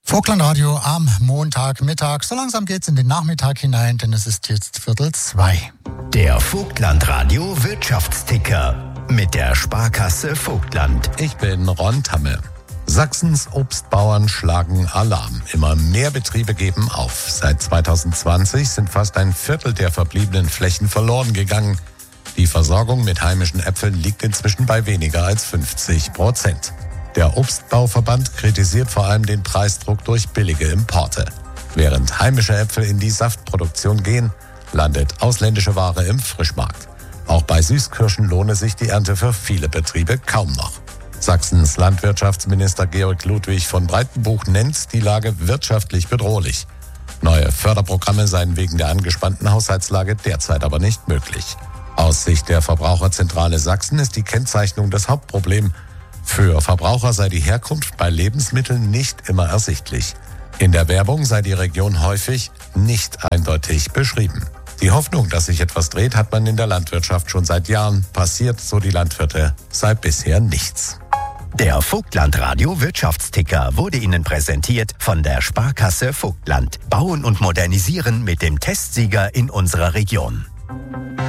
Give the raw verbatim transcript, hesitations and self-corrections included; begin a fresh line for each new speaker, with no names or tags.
Vogtlandradio am Montagmittag. So langsam geht's in den Nachmittag hinein, denn es ist jetzt Viertel zwei.
Der Vogtlandradio Wirtschaftsticker mit der Sparkasse Vogtland.
Ich bin Ron Tamme. Sachsens Obstbauern schlagen Alarm. Immer mehr Betriebe geben auf. Seit zwanzig zwanzig sind fast ein Viertel der verbliebenen Flächen verloren gegangen. Die Versorgung mit heimischen Äpfeln liegt inzwischen bei weniger als fünfzig Prozent. Der Obstbauverband kritisiert vor allem den Preisdruck durch billige Importe. Während heimische Äpfel in die Saftproduktion gehen, landet ausländische Ware im Frischmarkt. Auch bei Süßkirschen lohne sich die Ernte für viele Betriebe kaum noch. Sachsens Landwirtschaftsminister Georg Ludwig von Breitenbuch nennt die Lage wirtschaftlich bedrohlich. Neue Förderprogramme seien wegen der angespannten Haushaltslage derzeit aber nicht möglich. Aus Sicht der Verbraucherzentrale Sachsen ist die Kennzeichnung das Hauptproblem. Für Verbraucher sei die Herkunft bei Lebensmitteln nicht immer ersichtlich. In der Werbung sei die Region häufig nicht eindeutig beschrieben. Die Hoffnung, dass sich etwas dreht, hat man in der Landwirtschaft schon seit Jahren. Passiert, so die Landwirte, sei bisher nichts.
Der Vogtlandradio Wirtschaftsticker wurde Ihnen präsentiert von der Sparkasse Vogtland. Bauen und modernisieren mit dem Testsieger in unserer Region.